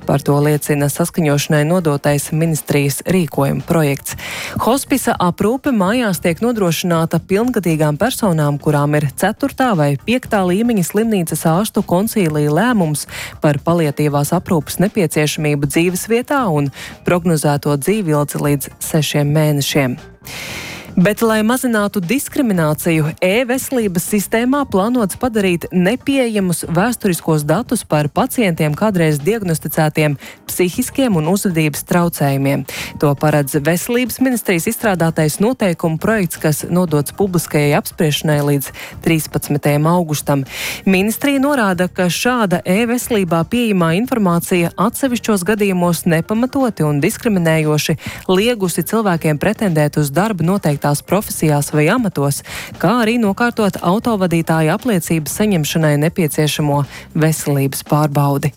Par to liecina saskaņošanai nodotais ministrijas rīkojuma projekts. Hospisa aprūpe mājās tiek nodrošināta pilngadīgām personām, kurām ir 4. vai 5. līmeņa slimnīcas ārstu koncīlija lēmums par paliatīvās aprūpes nepieciešamību dzīvesvietā un prognozēto dzīvildzi līdz 6 mēnešiem. Bet, lai mazinātu diskrimināciju, e-veselības sistēmā plānots padarīt nepieejamus vēsturiskos datus par pacientiem kādreiz diagnosticētiem psihiskiem un uzvedības traucējumiem. To paredz Veselības ministrijas izstrādātais noteikumu projekts, kas nodots publiskajai apspriešanai līdz 13. augustam. Ministrija norāda, ka šāda e-veselībā pieejamā informācija atsevišķos gadījumos nepamatoti un diskriminējoši liegusi cilvēkiem pretendēt uz darbu noteiktās profesijās vai amatos, kā arī nokārtot autovadītāja apliecības saņemšanai nepieciešamo veselības pārbaudi.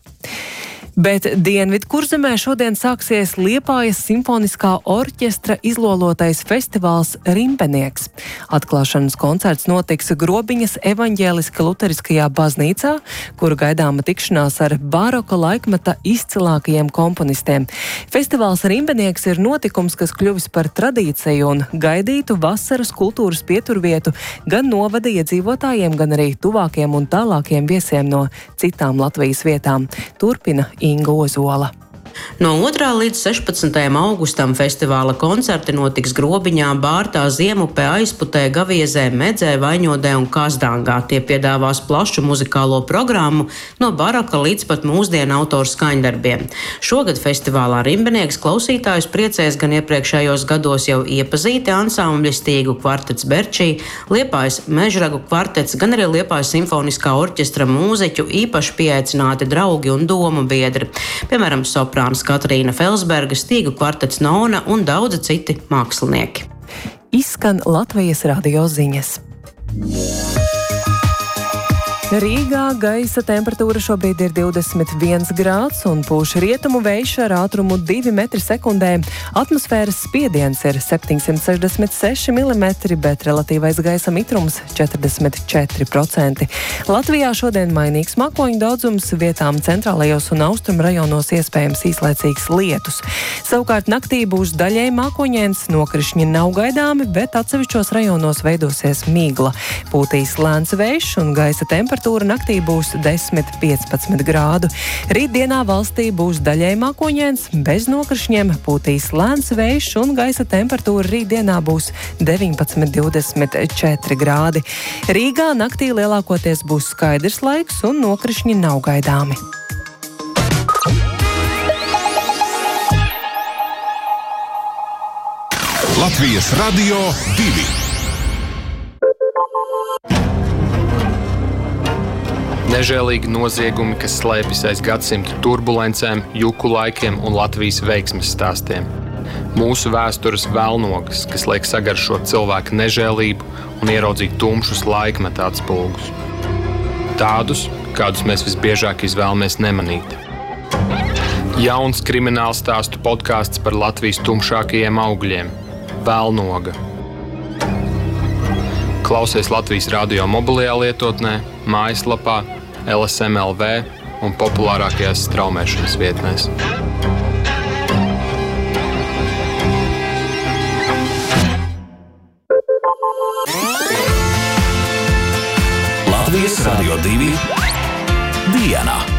Bet Dienvidkurzemē šodien sāksies Liepājas simfoniskā orķestra izlolotais festivāls Rimpenieks. Atklāšanas koncerts notiks Grobiņas evaņģēliska luteriskajā baznīcā, kur gaidāma tikšanās ar baroka laikmeta izcilākajiem komponistiem. Festivāls Rimpenieks ir notikums, kas kļuvis par tradīciju un gaidītu vasaras kultūras pieturvietu gan novada iedzīvotājiem, gan arī tuvākiem un tālākiem viesiem no citām Latvijas vietām. Turpina Inga Ozola. No 2. līdz 16. augustam festivāla koncerti notiks Grobiņā, Bārtā, Ziemupē, Aizputē, Gaviezē, Medzē, Vaņodē un Kazdangā. Tie piedāvās plašu muzikālo programmu no baroka līdz pat mūsdienu autoru skaņdarbiem. Šogad festivālā Rimpenieks klausītājus priecēs gan iepriekšējos gados jau iepazīti ansambļi Stīgu kvartets Berčī, Liepājas mežragu kvartets, gan arī Liepājas simfoniskā orķestra mūziķu īpaši pieaicināti draugi un domu biedri. Piemēram, soprāns Katrīna Felsberga, Stīgu kvartets Nona un daudzi citi mākslinieki. Izskan Latvijas radio ziņas. Rīgā gaisa temperatūra šobrīd ir 21 grāds un pūš rietumu vējš ar ātrumu 2 metri sekundē. Atmosfēras spiediens ir 766 mm, bet relatīvais gaisa mitrums 44%. Latvijā šodien mainīgs mākoņu daudzums, vietām centrālajos un austrumu rajonos iespējams īslaicīgs lietus. Savukārt naktī būs daļēji mākoņains, nokrišņi nav gaidāmi, bet atsevišķos rajonos veidosies migla. Pūtīs lēns vējš un gaisa temperatūra naktī būs 10–15 grādu. Rītdienā valstī būs daļēji mākoņains, bez nokrišņiem, pūtīs lēns vējš un gaisa temperatūra rītdienā būs 19–24 grādi. Rīgā naktī lielākoties būs skaidrs laiks un nokrišņi nav gaidāmi. Latvijas radio 2. Nežēlīgi noziegumi, kas slēpjas aiz gadsimtu turbulencēm, juku laikiem un Latvijas veiksmes stāstiem. Mūsu vēstures velnogas, kas liek sagaršot cilvēku nežēlību un ieraudzīt tumšus laikmeta atspulgus. Tādus, kādus mēs visbiežāk izvēlamies nemanīt. Jauns kriminālstāstu podkāsts par Latvijas tumšākajiem augļiem – Velnoga. Klausies Latvijas radio mobilajā lietotnē, mājaslapā, LSM.LV un populārākajās straumēšanas vietnēs. Latvijas radio 2 dienā.